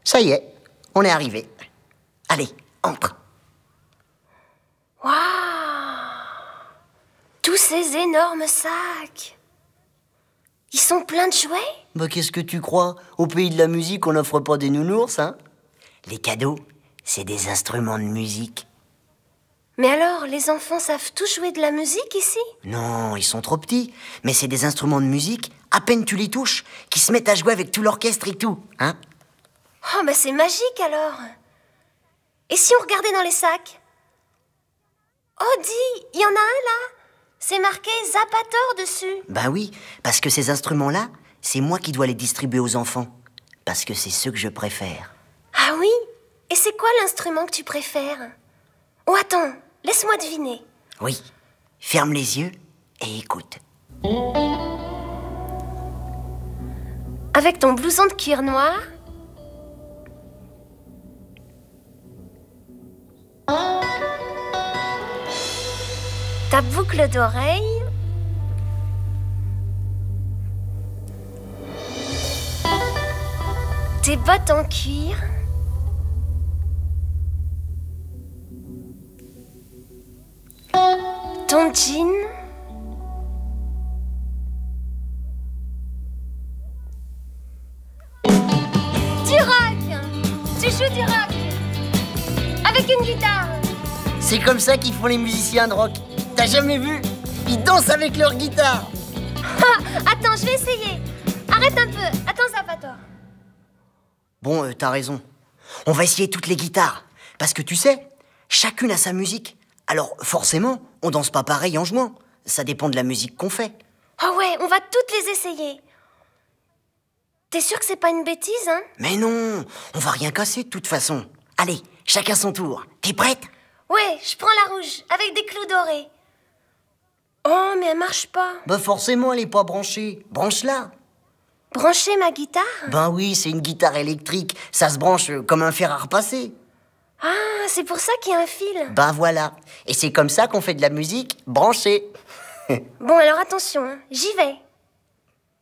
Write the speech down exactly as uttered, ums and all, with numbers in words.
Ça y est, on est arrivé. Allez, entre. Waouh! Tous ces énormes sacs! Ils sont pleins de jouets? Bah qu'est-ce que tu crois? Au pays de la musique, on n'offre pas des nounours, hein? Les cadeaux, c'est des instruments de musique. Mais alors, les enfants savent tous jouer de la musique ici? Non, ils sont trop petits. Mais c'est des instruments de musique, à peine tu les touches, qui se mettent à jouer avec tout l'orchestre et tout, hein? Oh, bah c'est magique alors! Et si on regardait dans les sacs? Oh, dis, il y en a un là! C'est marqué Zapator dessus. Ben oui, parce que ces instruments-là, c'est moi qui dois les distribuer aux enfants. Parce que c'est ceux que je préfère. Ah oui? Et c'est quoi l'instrument que tu préfères? Oh, attends, laisse-moi deviner. Oui, ferme les yeux et écoute. Avec ton blouson de cuir noir, ta boucle d'oreille, tes bottes en cuir, ton jean, du rock. Tu joues du rock avec une guitare. C'est comme ça qu'ils font les musiciens de rock. T'as jamais vu? Ils dansent avec leur guitare. Ah, attends, je vais essayer. Arrête un peu. Attends, Zapator. Bon, euh, t'as raison. On va essayer toutes les guitares. Parce que tu sais, chacune a sa musique. Alors forcément, on danse pas pareil en jouant. Ça dépend de la musique qu'on fait. Oh ouais, on va toutes les essayer. T'es sûr que c'est pas une bêtise, hein? Mais non, on va rien casser de toute façon. Allez, chacun son tour. T'es prête? Ouais, je prends la rouge, avec des clous dorés. Oh, mais elle marche pas. Bah forcément, elle est pas branchée. Branche-la. Brancher ma guitare? Ben oui, c'est une guitare électrique. Ça se branche euh, comme un fer à repasser. Ah, c'est pour ça qu'il y a un fil. Ben voilà. Et c'est comme ça qu'on fait de la musique branchée. Bon, alors attention, hein, j'y vais.